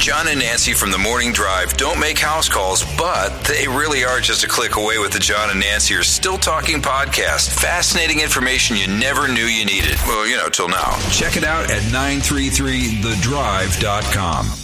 John and Nancy from the Morning Drive don't make house calls, but they really are just a click away with the John and Nancy Are Still Talking podcast. Fascinating information you never knew you needed. Well, till now. Check it out at 933thedrive.com.